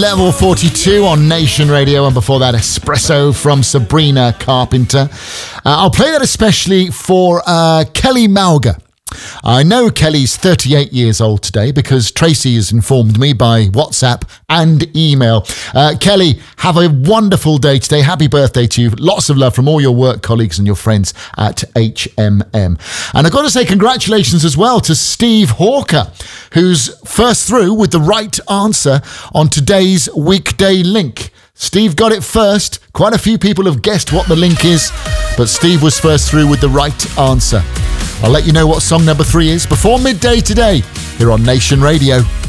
Level 42 on Nation Radio, and before that, Espresso from Sabrina Carpenter. I'll play that especially for Kelly Malga. I know Kelly's 38 years old today because Tracy has informed me by WhatsApp and email. Kelly, have a wonderful day today. Happy birthday to you. Lots of love from all your work colleagues and your friends at HMM. And I've got to say congratulations as well to Steve Hawker, who's first through with the right answer on today's weekday link. Steve got it first. Quite a few people have guessed what the link is, but Steve was first through with the right answer. I'll let you know what song number 3 is before midday today here on Nation Radio.